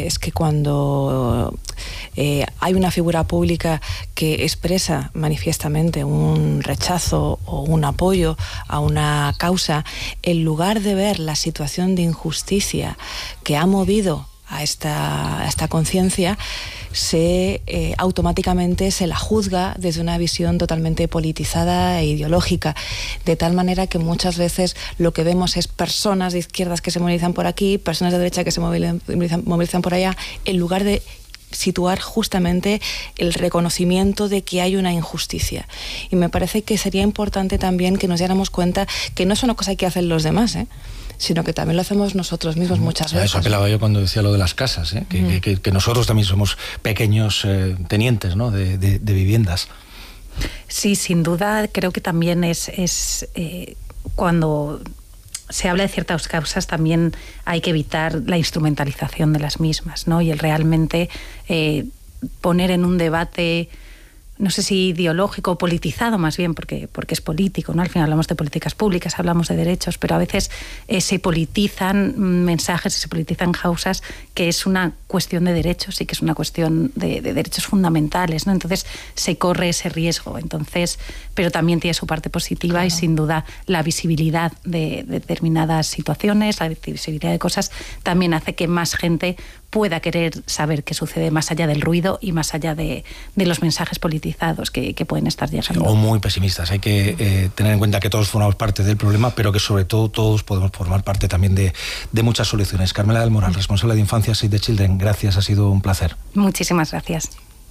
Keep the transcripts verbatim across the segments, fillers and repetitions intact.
eh, es que cuando eh, hay una figura pública que expresa manifiestamente un rechazo o un apoyo a una causa, en lugar de ver la situación de injusticia que ha movido a esta, a esta conciencia, se eh, automáticamente se la juzga desde una visión totalmente politizada e ideológica, de tal manera que muchas veces lo que vemos es personas de izquierdas que se movilizan por aquí, personas de derecha que se movilizan, movilizan por allá, en lugar de situar justamente el reconocimiento de que hay una injusticia. Y me parece que sería importante también que nos diéramos cuenta que no es una cosa que hacen los demás, ¿eh? sino que también lo hacemos nosotros mismos muchas veces. A eso apelaba yo cuando decía lo de las casas, ¿eh? que, mm. que, que nosotros también somos pequeños eh, tenientes, ¿no? de, de, de viviendas. Sí, sin duda, creo que también es, es eh, cuando se habla de ciertas causas, también hay que evitar la instrumentalización de las mismas, ¿no? Y el realmente eh, poner en un debate, no sé si ideológico o politizado más bien, porque, porque es político, ¿no? Al final hablamos de políticas públicas, hablamos de derechos, pero a veces eh, se politizan mensajes, se politizan causas, que es una cuestión de derechos y que es una cuestión de, de derechos fundamentales, ¿no? Entonces se corre ese riesgo. Entonces, pero también tiene su parte positiva, claro. Y sin duda la visibilidad de, de determinadas situaciones, la visibilidad de cosas, también hace que más gente pueda querer saber qué sucede más allá del ruido y más allá de, de los mensajes politizados que, que pueden estar llegando. O muy pesimistas. Hay que eh, tener en cuenta que todos formamos parte del problema, pero que sobre todo todos podemos formar parte también de, de muchas soluciones. Carmela del Moral, responsable de Infancia, Save the Children, gracias, ha sido un placer. Muchísimas gracias.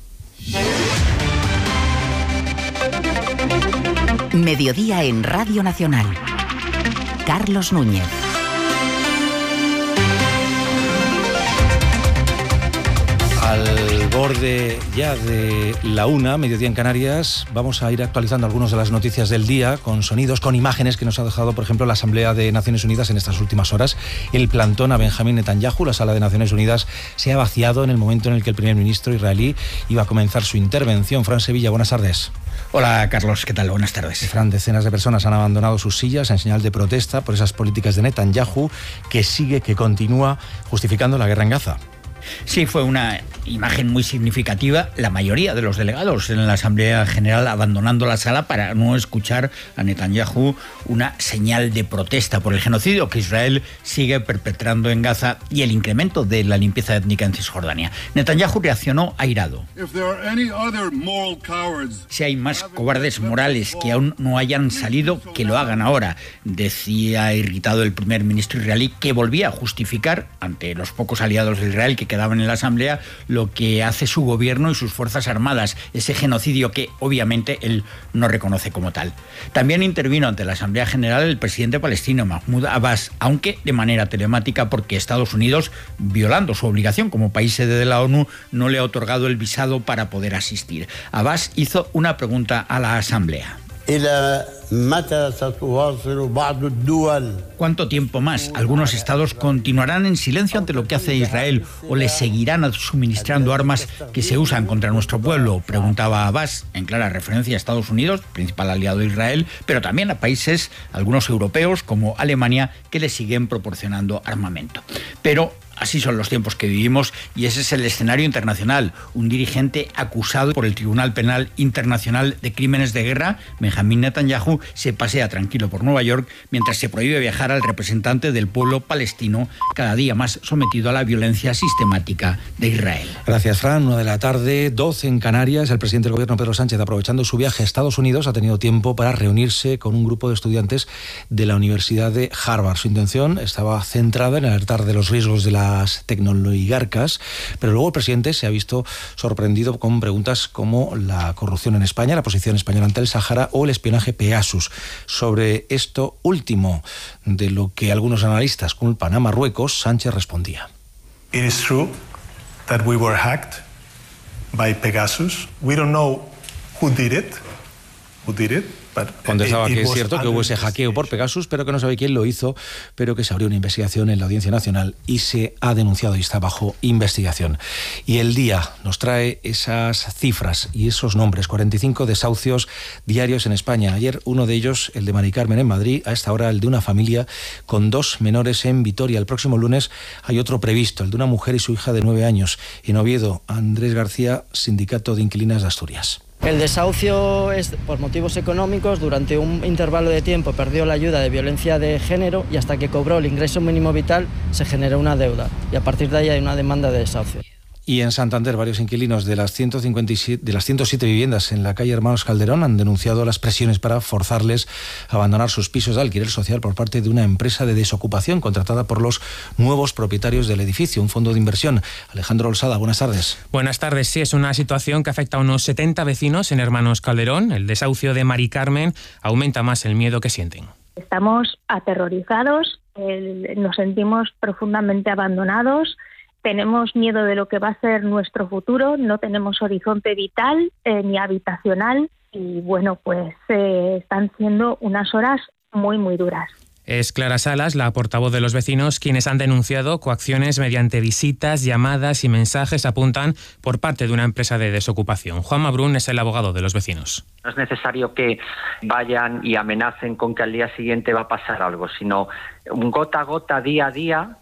Mediodía en Radio Nacional. Carlos Núñez. Al borde ya de la una, mediodía en Canarias, vamos a ir actualizando algunas de las noticias del día con sonidos, con imágenes que nos ha dejado, por ejemplo, la Asamblea de Naciones Unidas en estas últimas horas. El plantón a Benjamín Netanyahu, la sala de Naciones Unidas, se ha vaciado en el momento en el que el primer ministro israelí iba a comenzar su intervención. Fran Sevilla, buenas tardes. Hola Carlos, ¿qué tal? Buenas tardes. Fran, decenas de personas han abandonado sus sillas en señal de protesta por esas políticas de Netanyahu, que sigue, que continúa justificando la guerra en Gaza. Sí, fue una imagen muy significativa. La mayoría de los delegados en la Asamblea General abandonando la sala para no escuchar a Netanyahu, una señal de protesta por el genocidio que Israel sigue perpetrando en Gaza y el incremento de la limpieza étnica en Cisjordania. Netanyahu reaccionó airado. Si hay más cobardes morales que aún no hayan salido, que lo hagan ahora, decía irritado el primer ministro israelí, que volvía a justificar ante los pocos aliados de Israel que quedaban en la Asamblea lo que hace su gobierno y sus fuerzas armadas, ese genocidio que obviamente él no reconoce como tal. También intervino ante la Asamblea General el presidente palestino Mahmoud Abbas, aunque de manera telemática, porque Estados Unidos, violando su obligación como país sede de la ONU, no le ha otorgado el visado para poder asistir. Abbas hizo una pregunta a la Asamblea. ¿Cuánto tiempo más? ¿Algunos estados continuarán en silencio ante lo que hace Israel o le seguirán suministrando armas que se usan contra nuestro pueblo? Preguntaba Abbas, en clara referencia a Estados Unidos, principal aliado de Israel, pero también a países, algunos europeos como Alemania, que le siguen proporcionando armamento. Pero así son los tiempos que vivimos y ese es el escenario internacional. Un dirigente acusado por el Tribunal Penal Internacional de Crímenes de Guerra, Benjamín Netanyahu, se pasea tranquilo por Nueva York mientras se prohíbe viajar al representante del pueblo palestino, cada día más sometido a la violencia sistemática de Israel. Gracias, Fran. Una de la tarde, doce en Canarias. El presidente del gobierno, Pedro Sánchez, aprovechando su viaje a Estados Unidos, ha tenido tiempo para reunirse con un grupo de estudiantes de la Universidad de Harvard. Su intención estaba centrada en alertar de los riesgos de la las tecnoligarcas, pero luego el presidente se ha visto sorprendido con preguntas como la corrupción en España, la posición española ante el Sáhara o el espionaje Pegasus. Sobre esto último, de lo que algunos analistas culpan a Marruecos, Sánchez respondía. It is true that we were hacked by Pegasus. We don't know who did it, who did it. Contestaba que es cierto que hubo ese hackeo por Pegasus, pero que no sabe quién lo hizo, pero que se abrió una investigación en la Audiencia Nacional y se ha denunciado y está bajo investigación. Y El Día nos trae esas cifras y esos nombres, cuarenta y cinco desahucios diarios en España. Ayer uno de ellos, el de Mari Carmen en Madrid, a esta hora el de una familia con dos menores en Vitoria. El próximo lunes hay otro previsto, el de una mujer y su hija de nueve años. En Oviedo, Andrés García, Sindicato de Inquilinas de Asturias. El desahucio es por motivos económicos. Durante un intervalo de tiempo perdió la ayuda de violencia de género y hasta que cobró el ingreso mínimo vital se generó una deuda y a partir de ahí hay una demanda de desahucio. Y en Santander, varios inquilinos de las ciento cincuenta y siete, de las ciento siete viviendas en la calle Hermanos Calderón han denunciado las presiones para forzarles a abandonar sus pisos de alquiler social por parte de una empresa de desocupación contratada por los nuevos propietarios del edificio, un fondo de inversión. Alejandro Olsada, buenas tardes. Buenas tardes. Sí, es una situación que afecta a unos setenta vecinos en Hermanos Calderón. El desahucio de Mari Carmen aumenta más el miedo que sienten. Estamos aterrorizados, eh, nos sentimos profundamente abandonados. Tenemos miedo de lo que va a ser nuestro futuro, no tenemos horizonte vital eh, ni habitacional y bueno, pues eh, están siendo unas horas muy, muy duras. Es Clara Salas, la portavoz de los vecinos, quienes han denunciado coacciones mediante visitas, llamadas y mensajes, apuntan, por parte de una empresa de desocupación. Juanma Brun es el abogado de los vecinos. No es necesario que vayan y amenacen con que al día siguiente va a pasar algo, sino un gota a gota, día a día,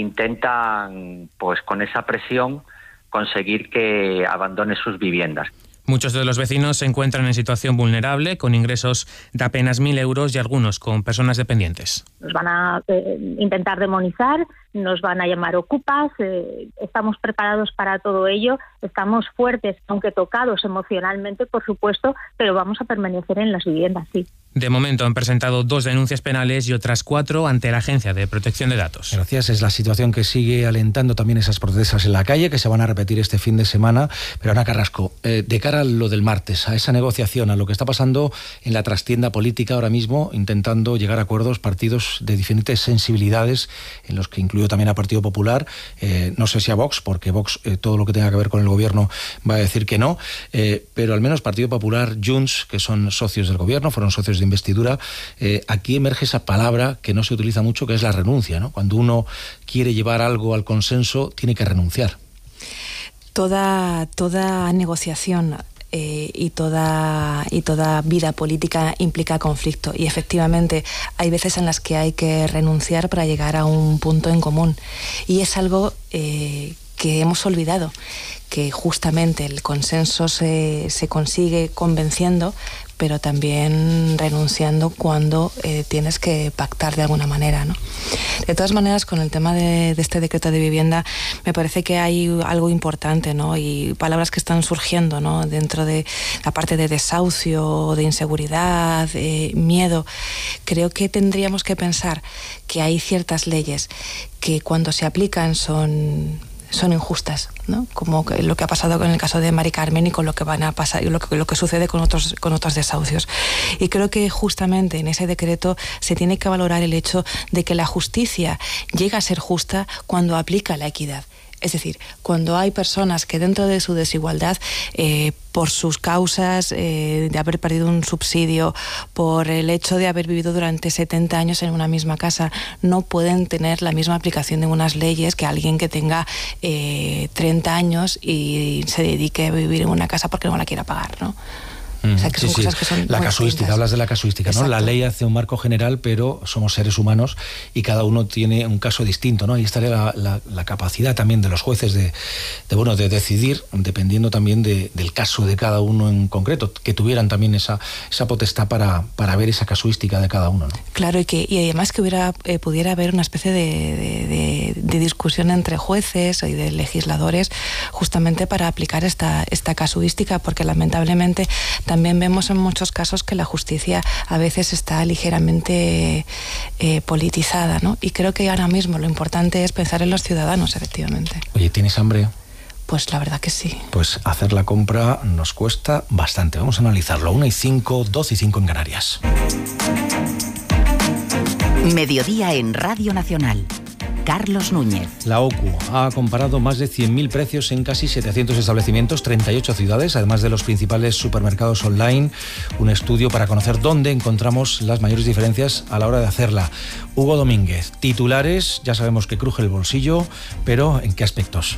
intentan, pues con esa presión, conseguir que abandone sus viviendas. Muchos de los vecinos se encuentran en situación vulnerable, con ingresos de apenas mil euros y algunos con personas dependientes. Nos van a eh, intentar demonizar, nos van a llamar ocupas, eh, estamos preparados para todo ello, estamos fuertes, aunque tocados emocionalmente, por supuesto, pero vamos a permanecer en las viviendas, sí. De momento han presentado dos denuncias penales y otras cuatro ante la Agencia de Protección de Datos. Gracias. Es la situación que sigue alentando también esas protestas en la calle, que se van a repetir este fin de semana. Pero Ana Carrasco, eh, de cara a lo del martes, a esa negociación, a lo que está pasando en la trastienda política ahora mismo, intentando llegar a acuerdos partidos de diferentes sensibilidades, en los que incluyo también a Partido Popular, eh, no sé si a Vox, porque Vox eh, todo lo que tenga que ver con el gobierno va a decir que no, eh, pero al menos Partido Popular, Junts, que son socios del gobierno, fueron socios de investidura, eh, aquí emerge esa palabra que no se utiliza mucho, que es la renuncia, ¿no? Cuando uno quiere llevar algo al consenso, tiene que renunciar. Toda, toda negociación eh, y, toda, y toda vida política implica conflicto y efectivamente hay veces en las que hay que renunciar para llegar a un punto en común y es algo eh, que hemos olvidado, que justamente el consenso se, se consigue convenciendo, pero también renunciando cuando eh, tienes que pactar de alguna manera, ¿no? De todas maneras, con el tema de, de este decreto de vivienda, me parece que hay algo importante, ¿no? Y palabras que están surgiendo, ¿no? Dentro de la parte de desahucio, de inseguridad, eh, miedo. Creo que tendríamos que pensar que hay ciertas leyes que cuando se aplican son... son injustas, ¿no? Como lo que ha pasado con el caso de Mari Carmen y con lo que van a pasar y lo que, lo que sucede con otros, con otros desahucios. Y creo que justamente en ese decreto se tiene que valorar el hecho de que la justicia llega a ser justa cuando aplica la equidad. Es decir, cuando hay personas que dentro de su desigualdad, eh, por sus causas eh, de haber perdido un subsidio, por el hecho de haber vivido durante setenta años en una misma casa, no pueden tener la misma aplicación de unas leyes que alguien que tenga eh, treinta años y se dedique a vivir en una casa porque no la quiera pagar, ¿no? O sea, que sí, son sí. cosas que son la casuística, distintas. Hablas de la casuística, ¿no? La ley hace un marco general, pero somos seres humanos y cada uno tiene un caso distinto, ¿no? Y estaría la, la, la capacidad también de los jueces de, de bueno, de decidir, dependiendo también de, del caso de cada uno en concreto, que tuvieran también esa, esa potestad para, para ver esa casuística de cada uno, ¿no? Claro, y que y además que hubiera eh, pudiera haber una especie de, de, de, de discusión entre jueces y de legisladores justamente para aplicar esta, esta casuística, porque lamentablemente también vemos en muchos casos que la justicia a veces está ligeramente eh, politizada, ¿no? Y creo que ahora mismo lo importante es pensar en los ciudadanos, efectivamente. Oye, ¿tienes hambre? Pues la verdad que sí. Pues hacer la compra nos cuesta bastante. Vamos a analizarlo. una y cinco, dos y cinco en Canarias. Mediodía en Radio Nacional. Carlos Núñez. La O C U ha comparado más de cien mil precios en casi setecientos establecimientos, treinta y ocho ciudades, además de los principales supermercados online. Un estudio para conocer dónde encontramos las mayores diferencias a la hora de hacerla. Hugo Domínguez, titulares, ya sabemos que cruje el bolsillo, pero ¿en qué aspectos?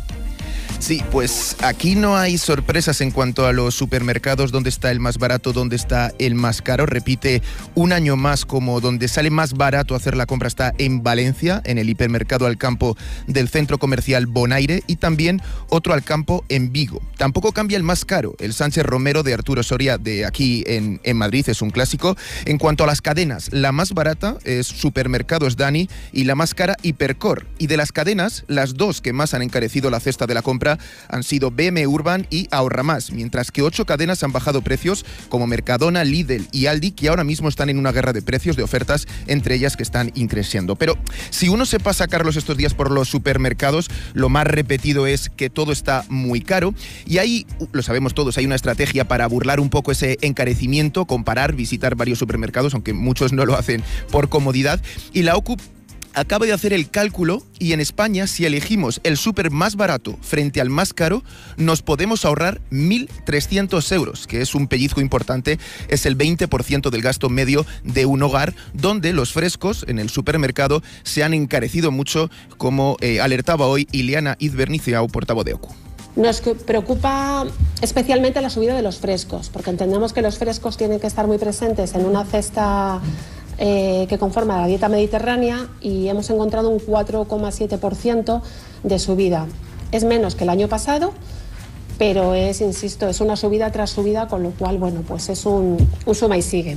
Sí, pues aquí no hay sorpresas en cuanto a los supermercados, dónde está el más barato, dónde está el más caro. Repite un año más como donde sale más barato hacer la compra está en Valencia, en el hipermercado Alcampo del centro comercial Bonaire, y también otro Alcampo en Vigo. Tampoco cambia el más caro, el Sánchez Romero de Arturo Soria de aquí en, en Madrid, es un clásico. En cuanto a las cadenas, la más barata es Supermercados Dani y la más cara Hipercor. Y de las cadenas, las dos que más han encarecido la cesta de la compra han sido B M Urban y Ahorra Más, mientras que ocho cadenas han bajado precios como Mercadona, Lidl y Aldi, que ahora mismo están en una guerra de precios, de ofertas, entre ellas que están increciendo. Pero si uno se pasa, Carlos, estos días por los supermercados, lo más repetido es que todo está muy caro, y ahí, lo sabemos todos, hay una estrategia para burlar un poco ese encarecimiento, comparar, visitar varios supermercados, aunque muchos no lo hacen por comodidad, y la O C U acaba de hacer el cálculo, y en España, si elegimos el súper más barato frente al más caro, nos podemos ahorrar mil trescientos euros, que es un pellizco importante, es el veinte por ciento del gasto medio de un hogar, donde los frescos en el supermercado se han encarecido mucho, como eh, alertaba hoy Ileana Izberniciau, portavoz de O C U. Nos preocupa especialmente la subida de los frescos, porque entendemos que los frescos tienen que estar muy presentes en una cesta Eh, que conforma la dieta mediterránea, y hemos encontrado un cuatro coma siete por ciento de subida. Es menos que el año pasado, pero es, insisto, es una subida tras subida, con lo cual, bueno, pues es un, un suma y sigue.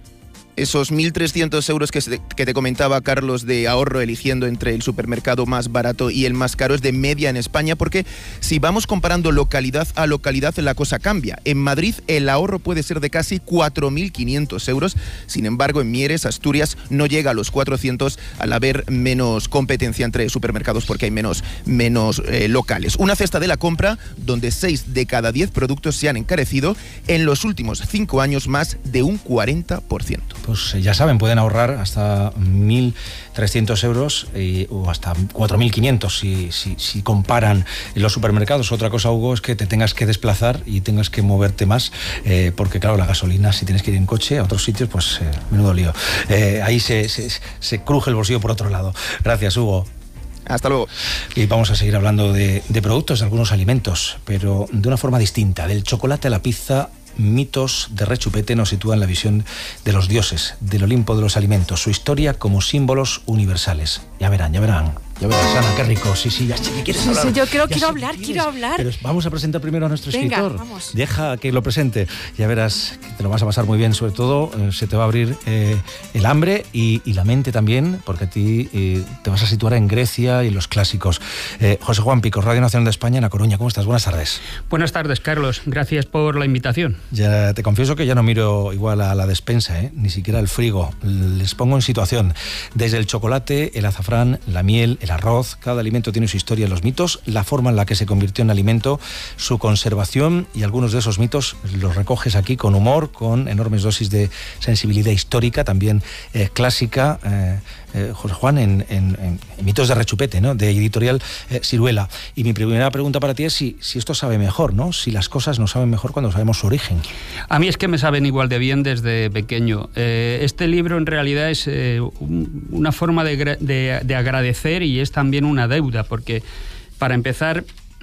Esos mil trescientos euros que, se, que te comentaba, Carlos, de ahorro eligiendo entre el supermercado más barato y el más caro es de media en España, porque si vamos comparando localidad a localidad, la cosa cambia. En Madrid el ahorro puede ser de casi cuatro mil quinientos euros, sin embargo en Mieres, Asturias, no llega a los cuatrocientos al haber menos competencia entre supermercados, porque hay menos, menos eh, locales. Una cesta de la compra donde seis de cada diez productos se han encarecido en los últimos cinco años más de un cuarenta por ciento. Pues ya saben, pueden ahorrar hasta mil trescientos euros eh, o hasta cuatro mil quinientos si, si, si comparan los supermercados. Otra cosa, Hugo, es que te tengas que desplazar y tengas que moverte más, eh, porque claro, la gasolina, si tienes que ir en coche a otros sitios, pues eh, menudo lío. Eh, ahí se, se, se cruje el bolsillo por otro lado. Gracias, Hugo. Hasta luego. Y vamos a seguir hablando de, de productos, de algunos alimentos, pero de una forma distinta. Del chocolate a la pizza, mitos de Rechupete nos sitúan la visión de los dioses, del Olimpo de los alimentos, su historia como símbolos universales. Ya verán, ya verán. Ya verás, Ana, qué rico. Sí, sí, ya sé que quieres sí, hablar. Sí, yo quiero, quiero sé hablar, quiero hablar. Pero vamos a presentar primero a nuestro Venga, escritor. Vamos. Deja que lo presente. Ya verás que te lo vas a pasar muy bien. Sobre todo, eh, se te va a abrir eh, el hambre y, y la mente también, porque a ti eh, te vas a situar en Grecia y en los clásicos. Eh, José Juan Picos, Radio Nacional de España, en A Coruña. ¿Cómo estás? Buenas tardes. Buenas tardes, Carlos. Gracias por la invitación. Ya te confieso que ya no miro igual a la despensa, ¿eh? Ni siquiera el frigo. Les pongo en situación. Desde el chocolate, el azafrán, la miel, el arroz, cada alimento tiene su historia en los mitos, la forma en la que se convirtió en alimento, su conservación, y algunos de esos mitos los recoges aquí con humor, con enormes dosis de sensibilidad histórica, también eh, clásica, eh, eh, José Juan, en, en, en mitos de Rechupete, ¿no? De editorial eh, Siruela. Y mi primera pregunta para ti es si, si esto sabe mejor, ¿no? Si las cosas nos saben mejor cuando sabemos su origen. A mí es que me saben igual de bien desde pequeño. Eh, este libro en realidad es eh, un, una forma de, de, de agradecer, y es también una deuda, porque para empezar,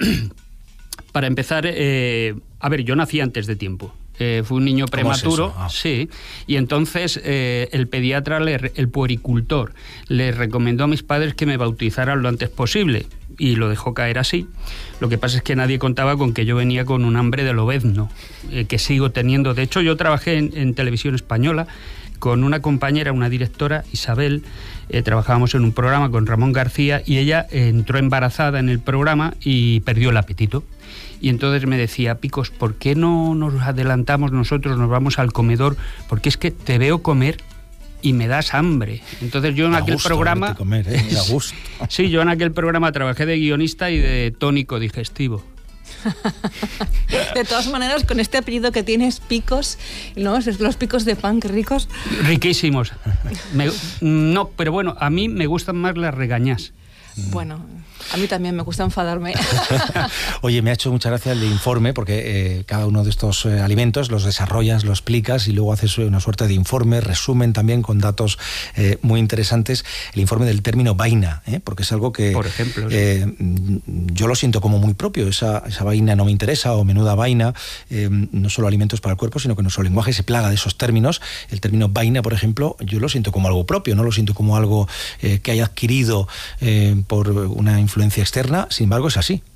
para empezar, eh, a ver, yo nací antes de tiempo. Eh, fue un niño prematuro, ¿Cómo es eso? Ah. sí, y entonces eh, el pediatra, le, el puericultor, le recomendó a mis padres que me bautizaran lo antes posible, y lo dejó caer así. Lo que pasa es que nadie contaba con que yo venía con un hambre de lobezno, eh, que sigo teniendo. De hecho, yo trabajé en, en Televisión Española con una compañera, una directora, Isabel. Eh, trabajábamos en un programa con Ramón García, y ella eh, entró embarazada en el programa y perdió el apetito. Y entonces me decía: Picos, ¿por qué no nos adelantamos nosotros, nos vamos al comedor? Porque es que te veo comer y me das hambre. Entonces yo en da aquel gusto programa... Comer, ¿eh? Da gusto. Sí, yo en aquel programa trabajé de guionista y de tónico digestivo. De todas maneras, con este apellido que tienes, Picos, ¿no? Los picos de pan, qué ricos. Riquísimos. Me, no, pero bueno, a mí me gustan más las regañás. Bueno, a mí también me gusta enfadarme. Oye, me ha hecho mucha gracia el informe, porque eh, cada uno de estos eh, alimentos los desarrollas, los explicas y luego haces una suerte de informe, resumen también con datos eh, muy interesantes. El informe del término vaina, ¿eh? Porque es algo que, por ejemplo, eh, sí. yo lo siento como muy propio. Esa, esa vaina no me interesa, o menuda vaina. Eh, no solo alimentos para el cuerpo, sino que nuestro lenguaje se plaga de esos términos. El término vaina, por ejemplo, yo lo siento como algo propio, no lo siento como algo eh, que haya adquirido eh, por una influencia externa. Sin embargo, es así.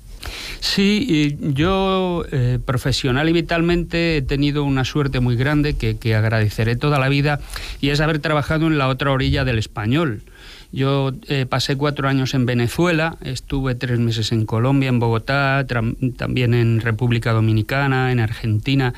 Sí, yo eh, profesional y vitalmente he tenido una suerte muy grande que, que agradeceré toda la vida, y es haber trabajado en la otra orilla del español. Yo eh, pasé cuatro años en Venezuela, estuve tres meses en Colombia, en Bogotá, también en República Dominicana, en Argentina.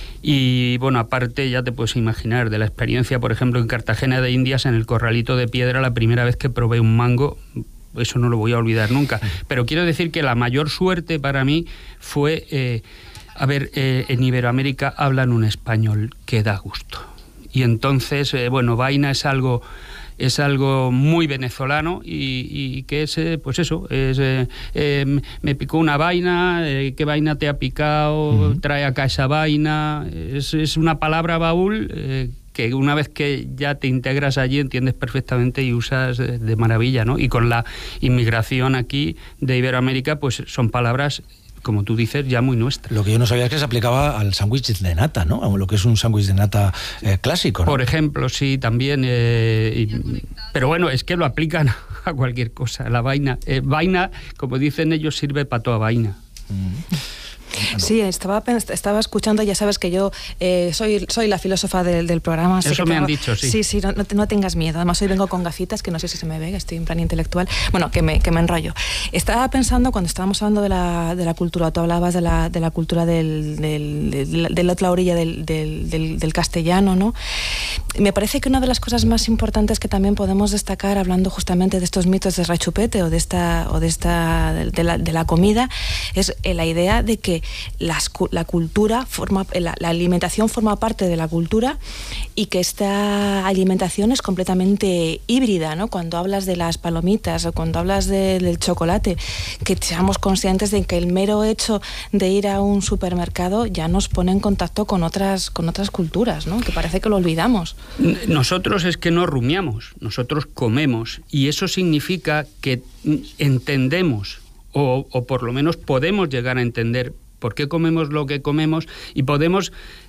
Y bueno, aparte ya te puedes imaginar de la experiencia, por ejemplo, en Cartagena de Indias, en el Corralito de Piedra, la primera vez que probé un mango. Eso no lo voy a olvidar nunca. Pero quiero decir que la mayor suerte para mí fue, eh, a ver, eh, en Iberoamérica hablan un español que da gusto. Y entonces, eh, bueno, vaina es algo, es algo muy venezolano y, y que es, eh, pues eso, es, eh, eh, me picó una vaina, eh, ¿qué vaina te ha picado? Uh-huh. Trae acá esa vaina. Es, es una palabra baúl eh, que una vez que ya te integras allí entiendes perfectamente y usas de maravilla, ¿no? Y con la inmigración aquí de Iberoamérica, pues son palabras, como tú dices, ya muy nuestras. Lo que yo no sabía es que se aplicaba al sándwich de nata, ¿no? A lo que es un sándwich de nata eh, clásico, ¿no? Por ejemplo, sí, también. Eh, y, pero bueno, es que lo aplican a cualquier cosa. La vaina, eh, vaina, como dicen ellos, sirve para toda vaina. Mm. Sí, estaba, estaba escuchando, ya sabes que yo eh, soy, soy la filósofa del, del programa. Eso que me tengo, han dicho, sí. Sí, sí, no, no tengas miedo. Además, hoy vengo con gafitas, que no sé si se me ve, que estoy en plan intelectual. Bueno, que me, que me enrollo. Estaba pensando, cuando estábamos hablando de la, de la cultura, tú hablabas de la, de la cultura del, del, del, de la otra orilla del, del, del, del castellano, ¿no? Me parece que una de las cosas más importantes que también podemos destacar, hablando justamente de estos mitos de rechupete o de esta, o de, esta de, la, de la comida, es la idea de que las la cultura forma, la, la alimentación forma parte de la cultura y que esta alimentación es completamente híbrida, ¿no? Cuando hablas de las palomitas o cuando hablas de, del chocolate, que seamos conscientes de que el mero hecho de ir a un supermercado ya nos pone en contacto con otras, con otras culturas, ¿no? Que parece que lo olvidamos. Nosotros es que no rumiamos, nosotros comemos, y eso significa que entendemos o, o por lo menos podemos llegar a entender por qué comemos lo que comemos, y podemos,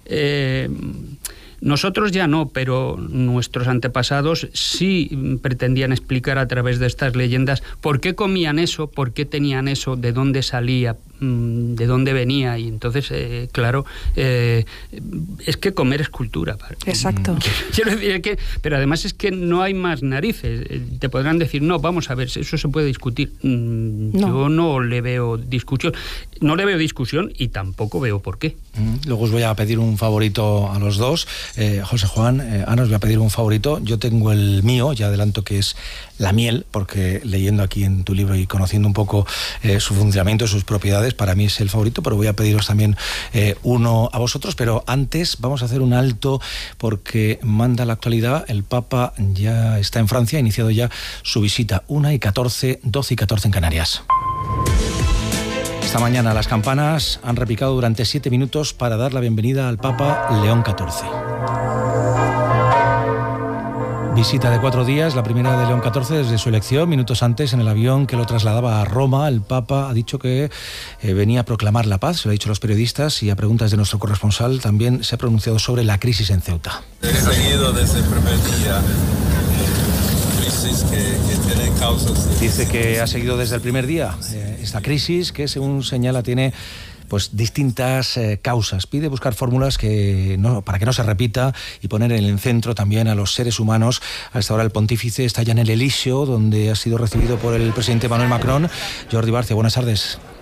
eh, nosotros ya no, pero nuestros antepasados sí pretendían explicar a través de estas leyendas por qué comían eso, por qué tenían eso, de dónde salía, de dónde venía. Y entonces, eh, claro, eh, es que comer es cultura. Exacto. Quiero decir que, pero además es que no hay más narices. Te podrán decir, no, vamos a ver, eso se puede discutir. No. Yo no le veo discusión. No le veo discusión y tampoco veo por qué. Luego os voy a pedir un favorito a los dos. Eh, José Juan, eh, Ana, os voy a pedir un favorito. Yo tengo el mío, ya adelanto que es la miel, porque leyendo aquí en tu libro y conociendo un poco eh, su funcionamiento, sus propiedades, para mí es el favorito, pero voy a pediros también eh, uno a vosotros. Pero antes vamos a hacer un alto porque manda la actualidad. El Papa ya está en Francia, ha iniciado ya su visita. una y catorce, doce y catorce en Canarias. Esta mañana las campanas han repicado durante siete minutos para dar la bienvenida al Papa León catorce. Visita de cuatro días, la primera de León catorce desde su elección. Minutos antes, en el avión que lo trasladaba a Roma, el Papa ha dicho que eh, venía a proclamar la paz, se lo ha dicho a los periodistas, y a preguntas de nuestro corresponsal también se ha pronunciado sobre la crisis en Ceuta. He seguido desde el primer día. Que, que tiene causas. Dice que ha seguido desde el primer día eh, esta crisis que, según señala, tiene pues distintas eh, causas. Pide buscar fórmulas que no, para que no se repita y poner en el centro también a los seres humanos. A esta hora el pontífice está ya en el Elíseo, donde ha sido recibido por el presidente Emmanuel Macron. Jordi Barcia, buenas tardes.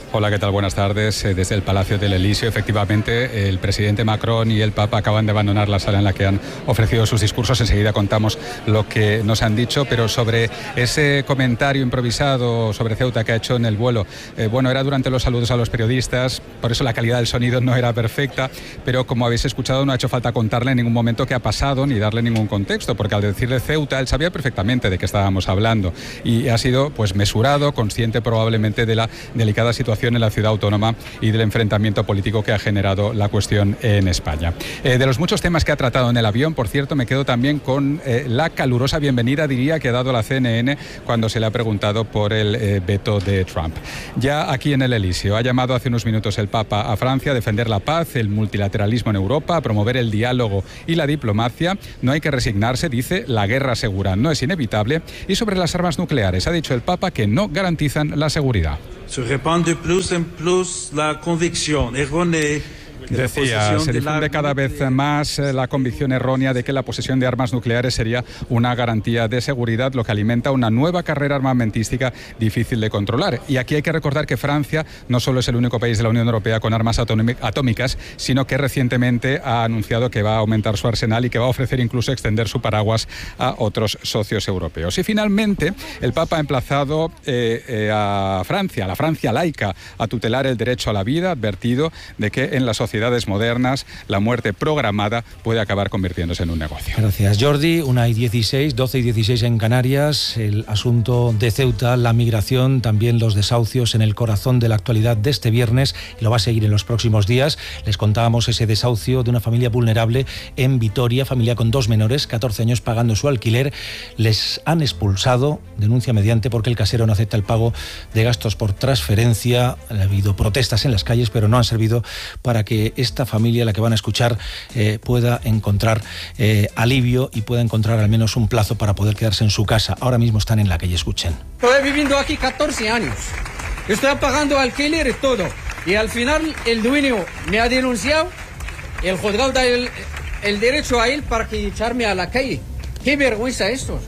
Hola, ¿qué tal? Buenas tardes. Desde el Palacio del Elíseo, efectivamente, el presidente Macron y el Papa acaban de abandonar la sala en la que han ofrecido sus discursos. Enseguida contamos lo que nos han dicho, pero sobre ese comentario improvisado sobre Ceuta que ha hecho en el vuelo, eh, bueno, era durante los saludos a los periodistas, por eso la calidad del sonido no era perfecta, pero como habéis escuchado, no ha hecho falta contarle en ningún momento qué ha pasado ni darle ningún contexto, porque al decirle Ceuta, él sabía perfectamente de qué estábamos hablando y ha sido pues mesurado, consciente probablemente de la delicada situación en la ciudad autónoma y del enfrentamiento político que ha generado la cuestión en España. Eh, de los muchos temas que ha tratado en el avión, por cierto, me quedo también con eh, la calurosa bienvenida, diría, que ha dado la C N N cuando se le ha preguntado por el eh, veto de Trump. Ya aquí en el Elíseo ha llamado hace unos minutos el Papa a Francia a defender la paz, el multilateralismo en Europa, a promover el diálogo y la diplomacia. No hay que resignarse, dice, la guerra segura no es inevitable. Y sobre las armas nucleares ha dicho el Papa que no garantizan la seguridad. Se répand de plus en plus la convicción errónea. Decía, se difunde cada vez más la convicción errónea de que la posesión de armas nucleares sería una garantía de seguridad, lo que alimenta una nueva carrera armamentística difícil de controlar. Y aquí hay que recordar que Francia no solo es el único país de la Unión Europea con armas atómicas, sino que recientemente ha anunciado que va a aumentar su arsenal y que va a ofrecer incluso extender su paraguas a otros socios europeos. Y finalmente, el Papa ha emplazado eh, eh, a Francia, a la Francia laica, a tutelar el derecho a la vida, advertido de que en la sociedad modernas, la muerte programada puede acabar convirtiéndose en un negocio. Gracias, Jordi. una y dieciséis, doce y dieciséis en Canarias. El asunto de Ceuta, la migración, también los desahucios en el corazón de la actualidad de este viernes, y lo va a seguir en los próximos días. Les contábamos ese desahucio de una familia vulnerable en Vitoria, familia con dos menores, catorce años pagando su alquiler. Les han expulsado, denuncia mediante, porque el casero no acepta el pago de gastos por transferencia. Ha habido protestas en las calles, pero no han servido para que esta familia, la que van a escuchar, eh, pueda encontrar eh, alivio y pueda encontrar al menos un plazo para poder quedarse en su casa. Ahora mismo están en la calle, escuchen. Estoy viviendo aquí catorce años. Estoy pagando alquiler y todo. Y al final el dueño me ha denunciado. El juzgado da el, el derecho a él para que echarme a la calle. Qué vergüenza esto.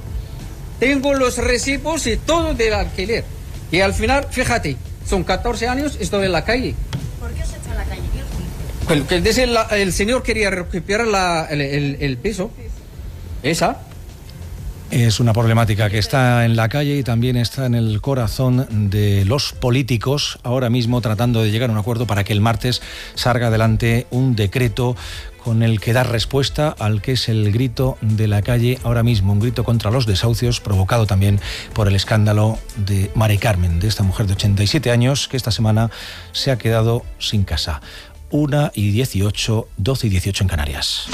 Tengo los recibos y todo del alquiler. Y al final, fíjate, son catorce años, estoy en la calle. ¿Por qué se echa a la calle? El, el, el, el señor quería recuperar la, el, el, el piso. Esa. Es una problemática que está en la calle y también está en el corazón de los políticos, ahora mismo tratando de llegar a un acuerdo para que el martes salga adelante un decreto con el que dar respuesta al que es el grito de la calle ahora mismo, un grito contra los desahucios provocado también por el escándalo de Mari Carmen, de esta mujer de ochenta y siete años que esta semana se ha quedado sin casa. una y dieciocho, doce y dieciocho en Canarias.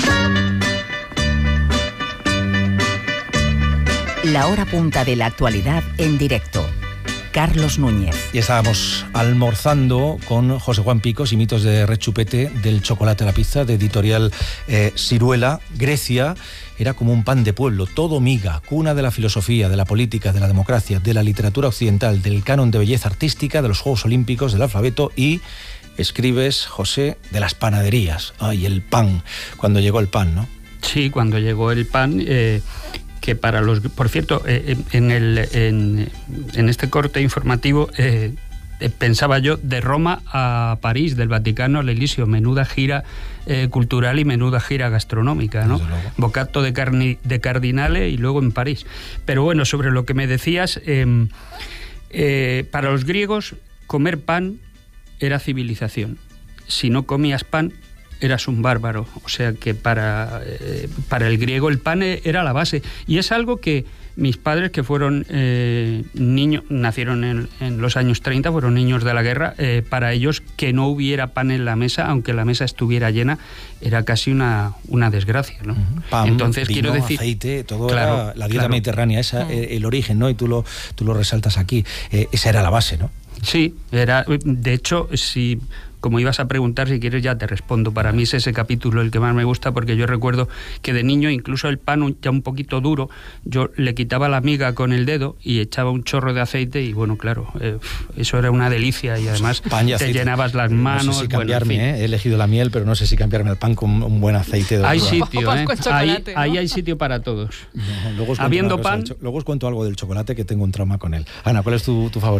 La hora punta de la actualidad en directo. Carlos Núñez. Y estábamos almorzando con José Juan Picos y mitos de rechupete del chocolate a la pizza de editorial eh, Siruela. Grecia era como un pan de pueblo, todo miga, cuna de la filosofía, de la política, de la democracia, de la literatura occidental, del canon de belleza artística, de los Juegos Olímpicos, del alfabeto y... escribes, José, de las panaderías. Ay, el pan, cuando llegó el pan, ¿no? Sí, cuando llegó el pan, eh, que para los... Por cierto, eh, en, el, en, en este corte informativo eh, eh, pensaba yo, de Roma a París, del Vaticano al Elíseo, menuda gira eh, cultural y menuda gira gastronómica, ¿no? Bocato de, carni, de Cardinale y luego en París. Pero bueno, sobre lo que me decías, eh, eh, para los griegos, comer pan era civilización. Si no comías pan, eras un bárbaro. O sea que para, eh, para el griego el pan era la base. Y es algo que mis padres, que fueron eh, niños, nacieron en, en los años treinta, fueron niños de la guerra, eh, para ellos que no hubiera pan en la mesa, aunque la mesa estuviera llena, era casi una, una desgracia, ¿no? Uh-huh. Pan, entonces, vino, quiero decir, aceite, todo claro, era la dieta claro. mediterránea, esa, uh-huh. el origen, ¿no? Y tú lo, tú lo resaltas aquí. Eh, esa era la base, ¿no? Sí, era, de hecho, si... Como ibas a preguntar, si quieres ya te respondo. Para mí es ese capítulo el que más me gusta, porque yo recuerdo que de niño, incluso el pan ya un poquito duro, yo le quitaba la miga con el dedo y echaba un chorro de aceite y bueno, claro, eh, eso era una delicia y además pan y te aceite. llenabas las manos. No sé si cambiarme, bueno, en fin. ¿eh? He elegido la miel, pero no sé si cambiarme el pan con un buen aceite. De hay verdad. sitio, ¿eh? Ahí, ¿no? ahí hay sitio para todos. No, luego os Habiendo cosa, pan... Luego os cuento algo del chocolate, que tengo un trauma con él. Ana, ¿cuál es tu, tu favorito?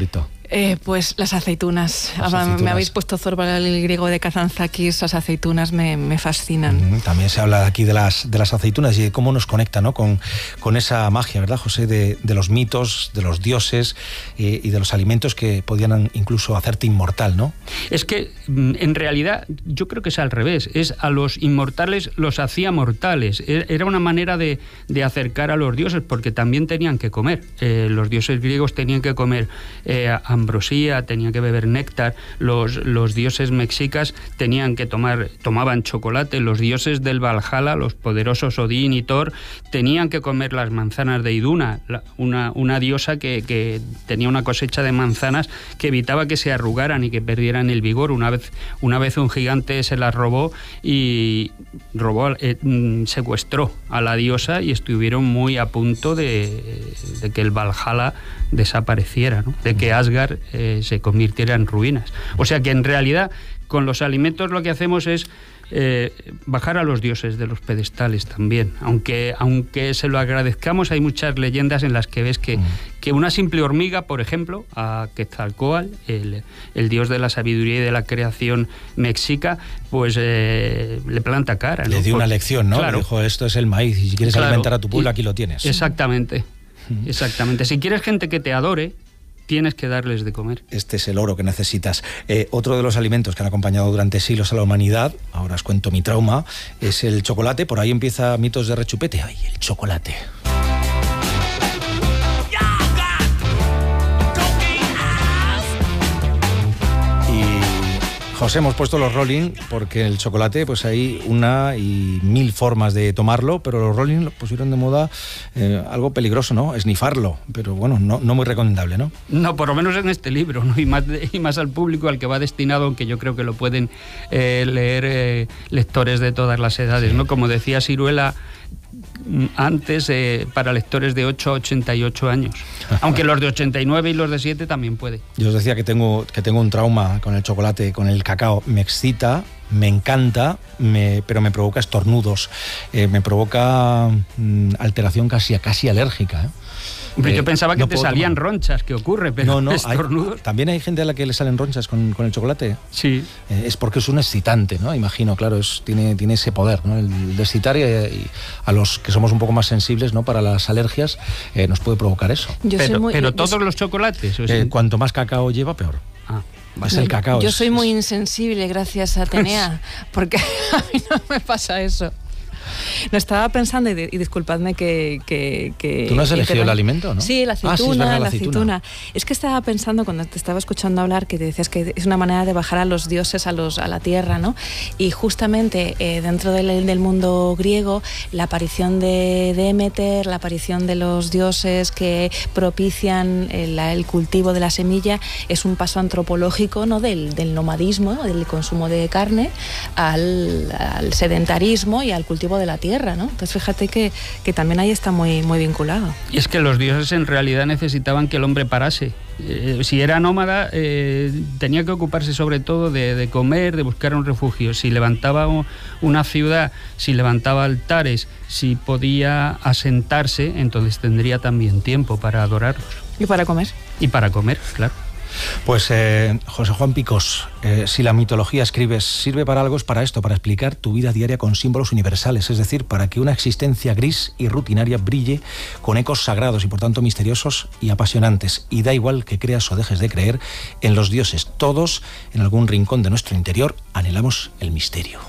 Eh, pues las aceitunas. Las aceitunas. Me habéis puesto zorba el griego de Kazantzakis, las aceitunas me, me fascinan. Mm, también se habla aquí de las, de las aceitunas y de cómo nos conecta, ¿no? con, con esa magia, ¿verdad, José? De, de los mitos, de los dioses eh, y de los alimentos que podían incluso hacerte inmortal, ¿no? Es que en realidad yo creo que es al revés. Es a los inmortales los hacía mortales. Era una manera de, de acercar a los dioses, porque también tenían que comer. Eh, los dioses griegos tenían que comer eh, ambrosía, tenían que beber néctar, los, los dioses mexicas tenían que tomar, tomaban chocolate, los dioses del Valhalla, los poderosos Odín y Thor, tenían que comer las manzanas de Iduna, la, una, una diosa que, que tenía una cosecha de manzanas que evitaba que se arrugaran y que perdieran el vigor. Una vez, una vez un gigante se las robó y robó, eh, secuestró a la diosa y estuvieron muy a punto de, de que el Valhalla desapareciera, ¿no? De que Asgard eh, se convirtiera en ruinas. O sea que en realidad con los alimentos lo que hacemos es eh, bajar a los dioses de los pedestales también. Aunque, aunque se lo agradezcamos, hay muchas leyendas en las que ves que, mm. que una simple hormiga, por ejemplo, a Quetzalcóatl, el, el dios de la sabiduría y de la creación mexica, pues eh, le planta cara, ¿no? Le dio Por, una lección, ¿no? Claro. Le dijo, esto es el maíz y si quieres claro, alimentar a tu pueblo, y, aquí lo tienes. Exactamente. Exactamente. Si quieres gente que te adore, tienes que darles de comer. Este es el oro que necesitas. Eh, otro de los alimentos que han acompañado durante siglos a la humanidad, ahora os cuento mi trauma, es el chocolate. Por ahí empieza Mitos de Rechupete. ¡Ay, el chocolate! José, hemos puesto los Rolling porque el chocolate, pues hay una y mil formas de tomarlo, pero los Rolling lo pusieron de moda eh, algo peligroso, ¿no? Esnifarlo, pero bueno, no, no muy recomendable, ¿no? No, por lo menos en este libro, ¿no? Y más, y más al público al que va destinado, aunque yo creo que lo pueden eh, leer eh, lectores de todas las edades, sí. ¿no? Como decía Siruela antes, eh, para lectores de ocho a ochenta y ocho años. Aunque los de ochenta y nueve y los de siete también puede. Yo os decía que tengo, que tengo un trauma con el chocolate, con el cacao. Me excita, me encanta, me, pero me provoca estornudos. Eh, me provoca mm, alteración casi, casi alérgica, ¿eh? Hombre, yo pensaba que no te salían tomar. ronchas, ¿qué ocurre? Pero no, no, estornudos. Hay, también hay gente a la que le salen ronchas con, con el chocolate. Sí. Eh, es porque es un excitante, ¿no? Imagino, claro, es, tiene, tiene ese poder, ¿no? El de excitar y, y a los que somos un poco más sensibles, ¿no? Para las alergias, eh, nos puede provocar eso. Yo pero soy muy, pero yo todos soy... los chocolates. Eh, cuanto más cacao lleva, peor. Ah. Es el cacao. Yo es, soy muy es... insensible, gracias a Atenea, porque a mí no me pasa eso. No, estaba pensando, y, y disculpadme que, que, que... ¿Tú no has elegido que, el alimento, no? Sí, la aceituna, ah, sí, es verdad, la, la aceituna. aceituna. Es que estaba pensando, cuando te estaba escuchando hablar, que te decías que es una manera de bajar a los dioses a, los, a la tierra, ¿no? Y justamente eh, dentro del, del mundo griego, la aparición de Demeter, la aparición de los dioses que propician el, el cultivo de la semilla, es un paso antropológico, ¿no? Del, del nomadismo, ¿no? Del consumo de carne, al, al sedentarismo y al cultivo de la tierra, ¿no? Entonces fíjate que, que también ahí está muy, muy vinculado. Y es que los dioses en realidad necesitaban que el hombre parase. Eh, si era nómada, eh, tenía que ocuparse sobre todo de, de comer, de buscar un refugio. Si levantaba una ciudad, si levantaba altares, si podía asentarse, entonces tendría también tiempo para adorarlos. Y para comer. Y para comer, claro. Pues eh, José Juan Picós, eh, si la mitología escribes sirve para algo, es para esto, para explicar tu vida diaria con símbolos universales, es decir, para que una existencia gris y rutinaria brille con ecos sagrados y por tanto misteriosos y apasionantes. Y da igual que creas o dejes de creer en los dioses, todos en algún rincón de nuestro interior anhelamos el misterio.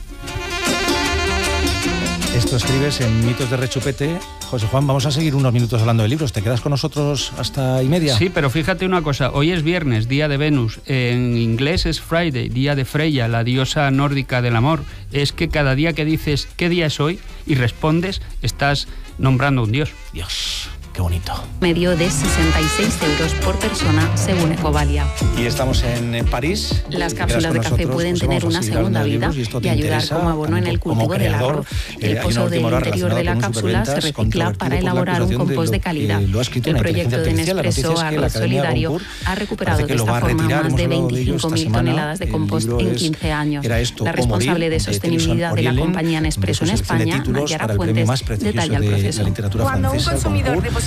Esto escribes en Mitos de Rechupete. José Juan, vamos a seguir unos minutos hablando de libros. ¿Te quedas con nosotros hasta y media? Sí, pero fíjate una cosa. Hoy es viernes, día de Venus. En inglés es Friday, día de Freya, la diosa nórdica del amor. Es que cada día que dices ¿qué día es hoy? Y respondes, estás nombrando a un dios. Dios. Qué bonito. Medio de sesenta y seis euros por persona, según Ecovalia. Y estamos en, en París. Las cápsulas de café pueden pues tener una segunda vida y, y ayudar como abono en el cultivo del arroz. El pozo del interior de la cápsula se recicla para elaborar un compost de calidad. El proyecto de Nespresso Arroz Solidario ha recuperado de esta forma más de veinticinco mil toneladas de compost en quince años. La responsable de sostenibilidad de la compañía Nespresso en España, Nayara Fuentes, detalla el proceso. Cuando un consumidor deposita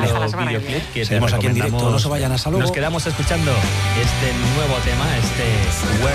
videoclip que seguimos aquí en directo, no se vayan a Salou. Nos quedamos escuchando este nuevo tema, este